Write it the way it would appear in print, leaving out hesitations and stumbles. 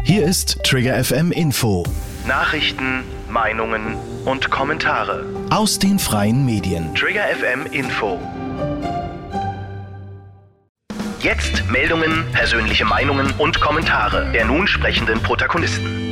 Hier ist Trigger FM Info. Nachrichten, Meinungen und Kommentare Aus den freien Medien. Trigger FM Info. Jetzt Meldungen, persönliche Meinungen und Kommentare der nun sprechenden Protagonisten.